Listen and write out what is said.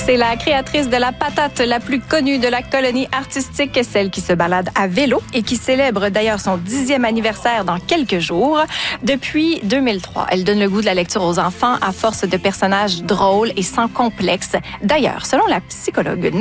C'est la créatrice de la patate la plus connue de la colonie artistique, celle qui se balade à vélo et qui célèbre d'ailleurs son 10e anniversaire dans quelques jours. Depuis 2003, elle donne le goût de la lecture aux enfants à force de personnages drôles et sans complexe. D'ailleurs, selon la psychologue